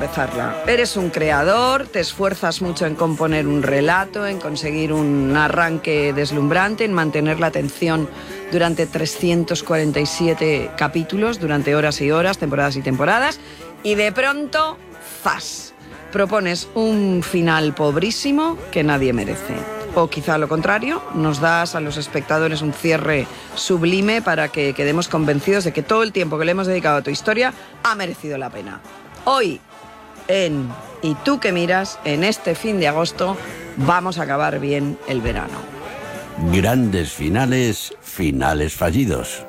empezarla. Eres un creador, te esfuerzas mucho en componer un relato, en conseguir un arranque deslumbrante, en mantener la atención durante 347 capítulos, durante horas y horas, temporadas y temporadas, y de pronto, ¡zas!, propones un final pobrísimo que nadie merece. O quizá lo contrario, nos das a los espectadores un cierre sublime para que quedemos convencidos de que todo el tiempo que le hemos dedicado a tu historia ha merecido la pena. Hoy, en ¿Y tú qué miras?, en este fin de agosto, vamos a acabar bien el verano. Grandes finales, finales fallidos.